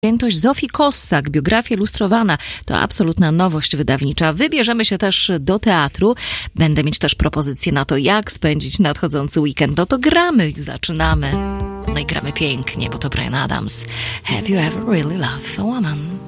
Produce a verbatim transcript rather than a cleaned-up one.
Świętość Zofii Kossak, biografia ilustrowana. To absolutna nowość wydawnicza. Wybierzemy się też do teatru. Będę mieć też propozycje na to, jak spędzić nadchodzący weekend. No to gramy i zaczynamy. No i gramy pięknie, bo to Bryan Adams. Have you ever really loved a woman?